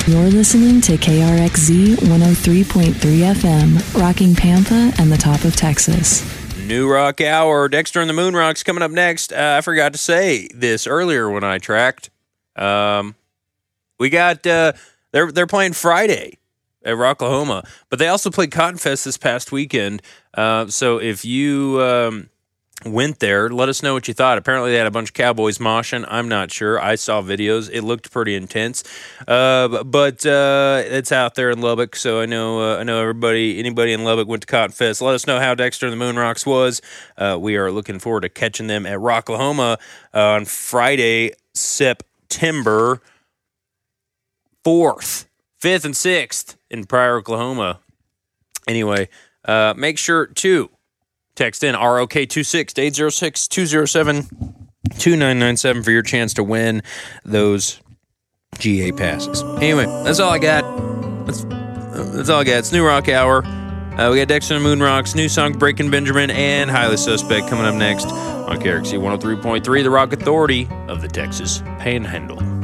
You're listening to KRXZ 103.3 FM, rocking Pampa and the top of Texas. New Rock Hour. Dexter and the Moon Rocks coming up next. I forgot to say this earlier when I tracked. We got they're playing Friday at Rocklahoma, but they also played Cotton Fest this past weekend. So if you went there, let us know what you thought. Apparently they had a bunch of cowboys moshing. I'm not sure. I saw videos. It looked pretty intense. But it's out there in Lubbock, so I know anybody in Lubbock went to Cotton Fest. Let us know how Dexter and the Moon Rocks was. We are looking forward to catching them at Rocklahoma on Friday, September 4th, 5th, and 6th in Pryor, Oklahoma. Anyway, make sure to text in ROK26 806-207-2997 for your chance to win those GA passes. Anyway, that's all I got. That's all I got. It's New Rock Hour. We got Dexter and the Moon Rocks, new song Breaking Benjamin, and Highly Suspect coming up next on KRXZ 103.3, the Rock Authority of the Texas Panhandle.